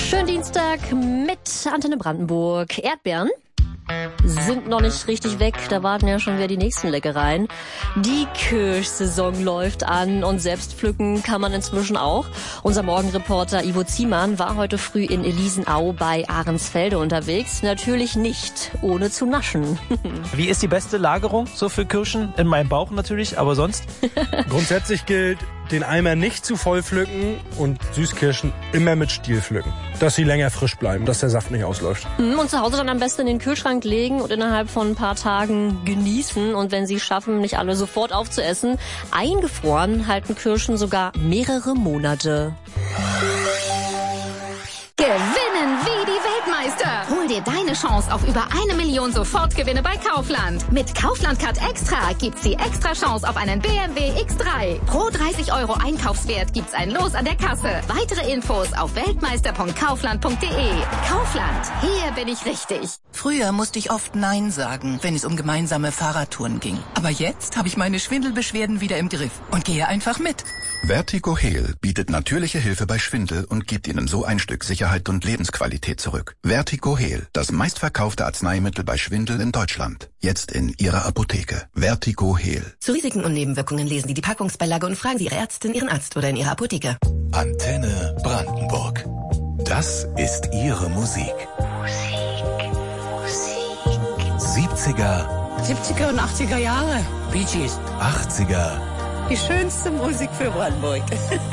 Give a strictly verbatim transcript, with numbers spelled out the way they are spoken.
Schönen Dienstag mit Antenne Brandenburg. Erdbeeren sind noch nicht richtig weg, da warten ja schon wieder die nächsten Leckereien. Die Kirschsaison läuft an und selbst pflücken kann man inzwischen auch. Unser Morgenreporter Ivo Ziemann war heute früh in Elisenau bei Ahrensfelde unterwegs. Natürlich nicht ohne zu naschen. Wie ist die beste Lagerung so für Kirschen? In meinem Bauch natürlich, aber sonst? Grundsätzlich gilt, den Eimer nicht zu voll pflücken und Süßkirschen immer mit Stiel pflücken, dass sie länger frisch bleiben, dass der Saft nicht ausläuft. Und zu Hause dann am besten in den Kühlschrank legen und innerhalb von ein paar Tagen genießen. Und wenn Sie es schaffen, nicht alle sofort aufzuessen, eingefroren halten Kirschen sogar mehrere Monate. Gewinnen wie die Weltmeister. Hol dir deine Chance auf über eine Million Sofortgewinne bei Kaufland. Mit Kaufland Card Extra gibt's die extra Chance auf einen B M W X drei. Pro dreißig Euro Einkaufswert gibt's ein Los an der Kasse. Weitere Infos auf weltmeister punkt kaufland punkt de. Kaufland, hier bin ich richtig. Früher musste ich oft Nein sagen, wenn es um gemeinsame Fahrradtouren ging. Aber jetzt habe ich meine Schwindelbeschwerden wieder im Griff und gehe einfach mit. Vertigo Heal bietet natürliche Hilfe bei Schwindel und gibt Ihnen so ein Stück Sicherheit und Lebensqualität zurück. Vertigo Heal, das meistverkaufte Arzneimittel bei Schwindel in Deutschland. Jetzt in Ihrer Apotheke. Vertigo Heal. Zu Risiken und Nebenwirkungen lesen Sie die Packungsbeilage und fragen Sie Ihre Ärztin, Ihren Arzt oder in Ihrer Apotheke. Antenne Brandenburg. Das ist Ihre Musik. siebziger, siebziger und achtziger Jahre. Bee Gees. achtziger. Die schönste Musik für Brandenburg.